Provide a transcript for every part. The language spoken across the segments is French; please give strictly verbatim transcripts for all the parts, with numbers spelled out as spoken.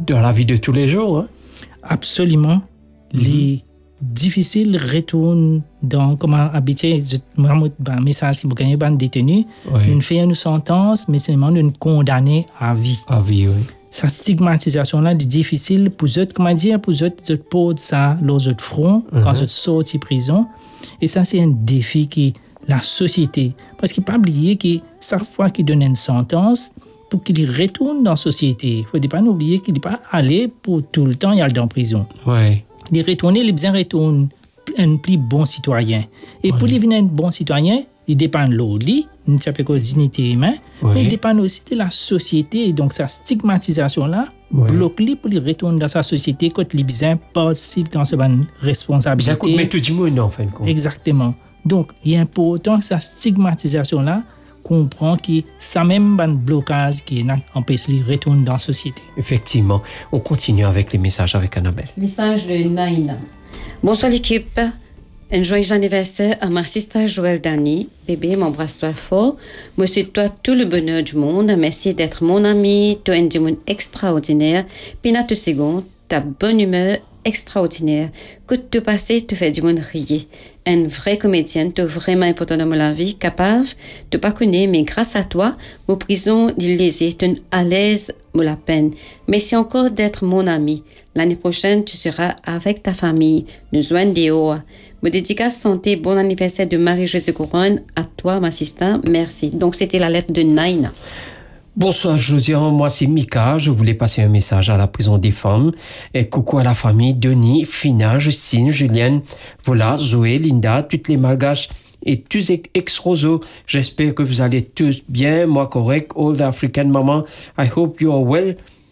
dans la vie de tous les jours. Hein? Absolument. Mm-hmm. Les difficiles retournent dans, comme habitué, un message qui vous gagnez un détenu, oui. Une fait une sentence, mais seulement une condamnée à vie. À vie, oui. Cette stigmatisation-là est difficile pour eux, comment dire, pour eux, de poser ça lors de front, mm-hmm. quand ils sortent de prison. Et ça, c'est un défi qui la société. Parce qu'il ne faut pas oublier que chaque fois qu'il donne une sentence, pour qu'il retourne dans la société, il ne faut pas oublier qu'il n'est pas allé pour tout le temps, il est en prison. Oui. Il retourne, il bien retourne un plus bon citoyen. Et oui. Pour devenir un bon citoyen, il dépend de l'autre, une certaine dignité humaine, oui. Mais il dépend aussi de la société. Donc, sa stigmatisation-là oui. Bloque lui pour qu'il retourne dans sa société quand il bien possible dans sa responsabilité. Ça coûte mais tout du monde, en fin de compte. Exactement. Donc, il est important que cette stigmatisation-là comprend que ça même un blocage qui empêche de retourner dans la société. Effectivement. On continue avec les messages avec Annabelle. Message de Naïna. Bonsoir l'équipe. Un joyeux anniversaire à ma sister Joël Dani. Bébé, m'embrasse-toi fort. Moi, souhaite toi tout le bonheur du monde. Merci d'être mon ami. Tu es un monde extraordinaire. Pina te seconde. Ta bonne humeur extraordinaire. Que te passer te fait du monde rire. Une vraie comédienne, tu es vraiment important dans ma vie, capable de pas connaître, mais grâce à toi, mon prison d'illéser, tu es à l'aise, me la peine. Merci encore d'être mon ami. L'année prochaine, tu seras avec ta famille. Nous joignons des hauts. Me dédicace santé, bon anniversaire de Marie-Josée Couronne. À toi, ma assistante. Merci. Donc, c'était la lettre de Naïna. Bonsoir Josiane, moi c'est Mika, je voulais passer un message à la prison des femmes. Et coucou à la famille, Denis, Fina, Justine, Julienne, voilà, Zoé, Linda, toutes les malgaches et tous les ex-roseaux. J'espère que vous allez tous bien, moi correct, all the African mama, I hope you are well.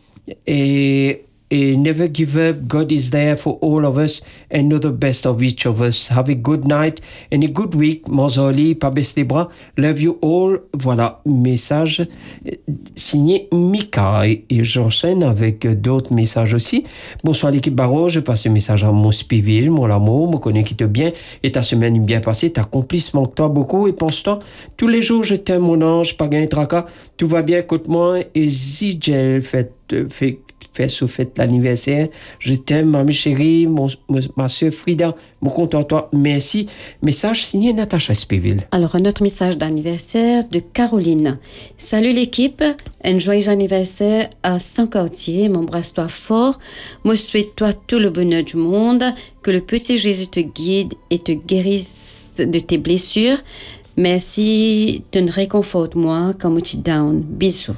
Et, et never give up, God is there for all of us and know the best of each of us. Have a good night and a good week, Mozoli, pas baisse les bras, love you all. Voilà, message signé Mika. Et, et j'enchaîne avec d'autres messages aussi. Bonsoir l'équipe Barreau, je passe un message à mon Spiville, mon amour, me connais qui te bien, et ta semaine bien passée, ta complice manque-toi beaucoup, et pense-toi, tous les jours je t'aime mon ange, pas gain tracas, tout va bien, écoute-moi, et Zidjel fait, fait fait sous fête l'anniversaire. Je t'aime, ma chérie, mon, ma soeur Frida, mon content toi. Merci. Message signé Natacha Spiville. Alors, un autre message d'anniversaire de Caroline. Salut l'équipe, un joyeux anniversaire à Saint-Cartier. M'embrasse-toi fort. Me souhaite-toi tout le bonheur du monde. Que le petit Jésus te guide et te guérisse de tes blessures. Merci, te réconforte-moi quand tu es down. Bisous.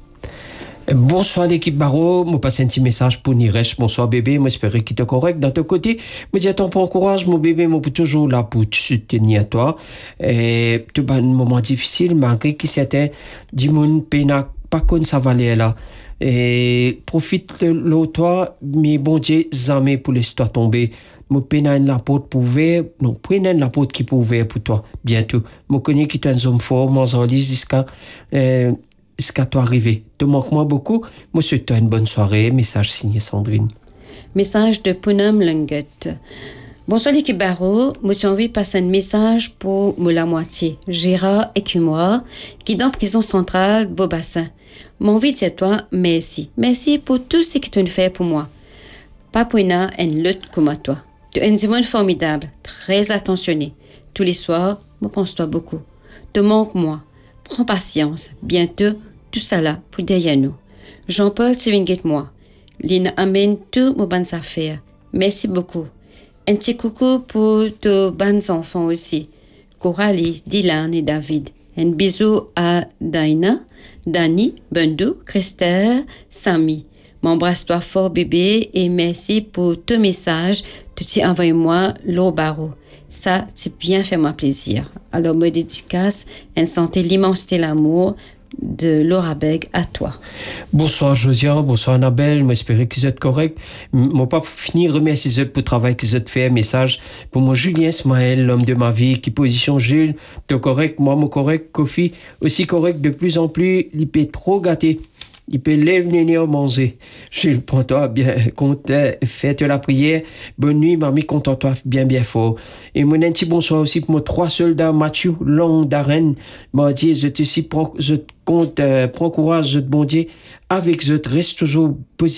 Bonsoir l'équipe Barreau, me passe un petit message pour Niresh. Bonsoir bébé, j'espère qu'il est correct dans ton côté. Me dis attends pour encourage mon bébé, moi toujours là pour te soutenir à toi. Et tout un moment difficile malgré que c'était du monde peine pas qu'on ça valait là. Et profite le toi, mais bon Dieu jamais pour laisser toi tomber. Me peine la porte pouvait, non prenez la porte qui pouvait pour toi bientôt. Me connais que tu es un homme fort, mon zoli jusqu'à euh, jusqu'à toi arriver. Te manque-moi beaucoup. Moi, je te souhaite une bonne soirée. Message signé Sandrine. Message de Pounam Lungut. Bonsoir l'équipe Barreau. Moi, j'ai envie de passer un message pour moi la moitié. Gérard et moi, qui dans prison centrale, Beaubassin. Mon envie de dire toi, merci. Merci pour tout ce que tu fais pour moi. Papouina, une lutte comme toi. Tu es un dimanche formidable, très attentionné. Tous les soirs, me pense-toi beaucoup. Te manque-moi. Prends patience. Bientôt, tout ça là pour derrière nous. Jean-Paul Sivinguet-moi. Lina amène tous mes bonnes affaires. Merci beaucoup. Un petit coucou pour tous bonnes enfants aussi. Coralie, Dylan et David. Un bisou à Daina, Dani, Bendou, Christelle, Samy. M'embrasse-toi fort bébé et merci pour ton message. Tu t'y envoies-moi l'eau barreau. Ça, c'est bien fait moi plaisir. Alors, me dédicace, un santé l'immensité l'amour de Laura Beg à toi. Bonsoir Josiane, bonsoir Annabelle, j'espère que vous êtes correct. Moi pas finir remercier vous pour le travail que vous avez fait, message pour moi Julien Smaël, l'homme de ma vie, qui position Jules, t'es correct, moi mon correct, Kofi aussi correct de plus en plus, il peut trop gâter. Il peut venir manger. Jules, prends-toi bien compte, faites la prière. Bonne nuit, mamie, content-toi bien, bien fort. Et mon un petit bonsoir aussi pour mes trois soldats, Mathieu, Long, Darren. M'a dit, je te suis, je te compte, euh, prends courage, je te bon Dieu. Avec je te reste toujours positif.